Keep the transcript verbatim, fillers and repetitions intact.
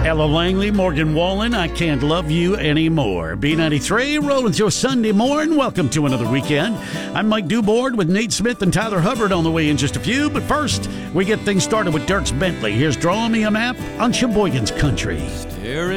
Ella Langley, Morgan Wallen, I Can't Love You Anymore. B ninety-three, rolling through a Sunday morning. Welcome to another weekend. I'm Mike Dubord with Nate Smith and Tyler Hubbard on the way in just a few. But first, we get things started with Dierks Bentley. Here's Draw Me a Map on Sheboygan's Country.